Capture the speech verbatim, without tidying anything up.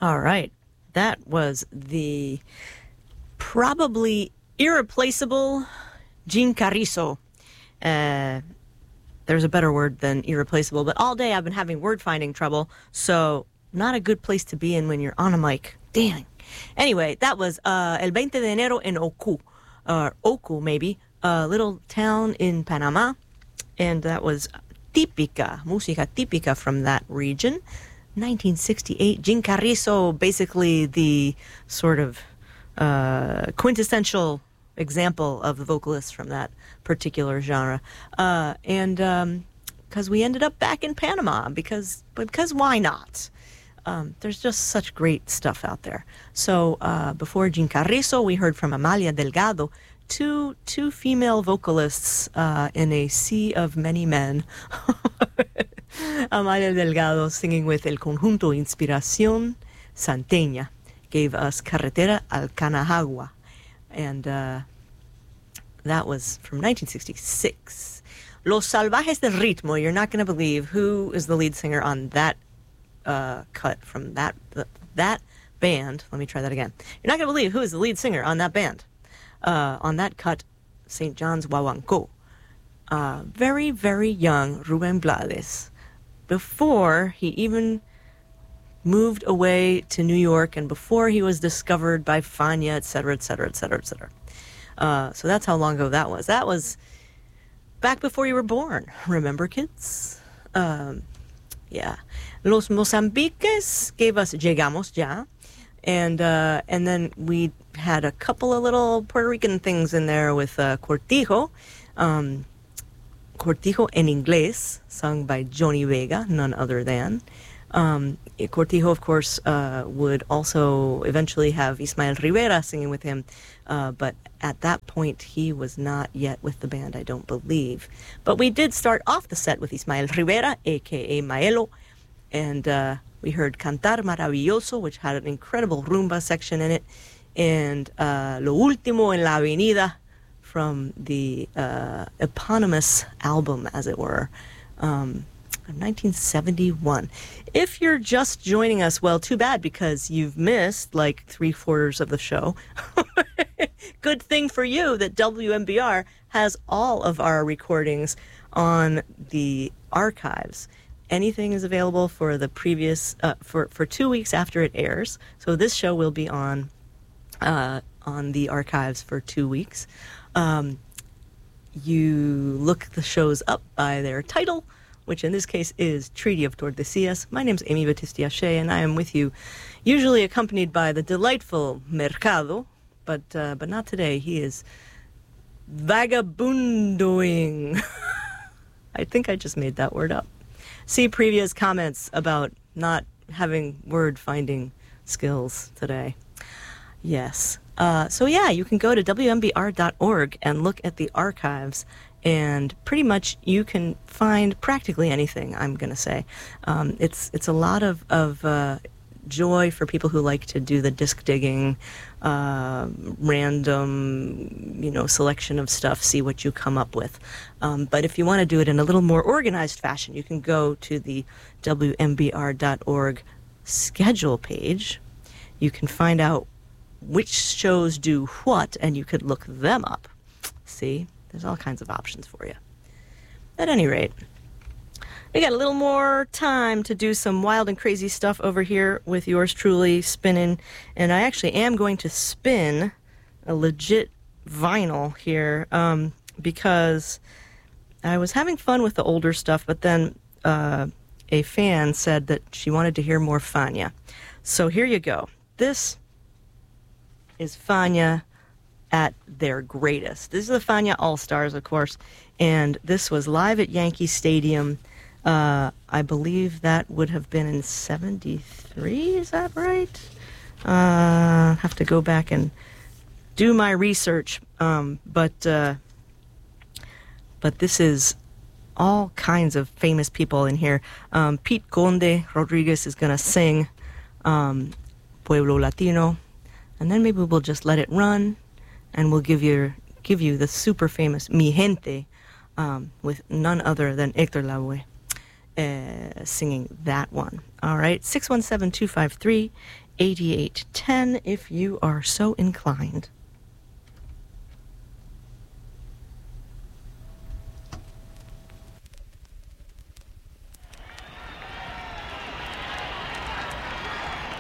All right. That was the probably irreplaceable Jean Carrizo. Uh, there's a better word than irreplaceable, but all day I've been having word finding trouble, so not a good place to be in when you're on a mic. Dang. Anyway, that was uh, El veinte de enero in Oku, or Oku maybe, a little town in Panama, and that was típica, música típica from that region. nineteen sixty-eight, Jean Carrizo, basically the sort of uh, quintessential example of the vocalists from that particular genre. Uh, and because um, we ended up back in Panama, because because why not? Um, there's just such great stuff out there. So uh, before Jean Carrizo, we heard from Amalia Delgado, two two female vocalists uh, in a sea of many men. Amalia Delgado singing with El Conjunto Inspiración Santeña gave us Carretera al Canajagua, and uh, that was from nineteen sixty-six. Los Salvajes del Ritmo, you're not going to believe who is the lead singer on that uh, cut from that that band. Let me try that again. You're not going to believe who is the lead singer on that band. Uh, on that cut, Saint John's Guaguancó. Uh, very, very young Rubén Blades, before he even moved away to New York and before he was discovered by Fania, et cetera, et cetera, et cetera, et cetera. Uh, so that's how long ago that was. That was back before you were born. Remember, kids? Um, yeah. Los Mozambiques gave us Llegamos Ya. And uh, and then we had a couple of little Puerto Rican things in there with uh, Cortijo. Um, Cortijo en Inglés, sung by Johnny Vega, none other than. Um, Cortijo, of course, uh, would also eventually have Ismael Rivera singing with him, uh, but at that point he was not yet with the band, I don't believe. But we did start off the set with Ismael Rivera, a k a. Maelo, and uh, we heard Cantar Maravilloso, which had an incredible rumba section in it, and uh, Lo Último en la Avenida, from the uh, eponymous album, as it were, um, of nineteen seventy-one. If you're just joining us, well, too bad, because you've missed like three quarters of the show. Good thing for you that W M B R has all of our recordings on the archives. Anything is available for the previous, uh, for, for two weeks after it airs. So this show will be on, uh, on the archives for two weeks. Um, you look the shows up by their title, which in this case is Treaty of Tordesillas. My name's Amy Batista Shea, and I am with you, usually accompanied by the delightful Mercado, but uh, but not today. He is vagabundoing. I think I just made that word up. See previous comments about not having word-finding skills today. Yes. Uh, so yeah, you can go to W M B R dot org and look at the archives, and pretty much you can find practically anything, I'm going to say. Um, it's it's a lot of, of uh, joy for people who like to do the disc digging, uh, random, you know, selection of stuff, see what you come up with. Um, but if you want to do it in a little more organized fashion, you can go to the W M B R dot org schedule page. You can find out which shows do what, and you could look them up. See? There's all kinds of options for you. At any rate, we got a little more time to do some wild and crazy stuff over here with yours truly spinning, and I actually am going to spin a legit vinyl here, um, because I was having fun with the older stuff, but then uh, a fan said that she wanted to hear more Fania. So here you go. This is Fania at their greatest. This is the Fania All-Stars, of course, and this was live at Yankee Stadium. Uh, I believe that would have been in seventy-three, is that right? Uh, have to go back and do my research, um, but uh, but this is all kinds of famous people in here. Um, Pete Conde Rodriguez is going to sing um, Pueblo Latino, and then maybe we'll just let it run, and we'll give you give you the super famous Mi Gente, um, with none other than Héctor Lavoe uh, singing that one. All right, six one seven, two five three, eighty-eight ten if you are so inclined.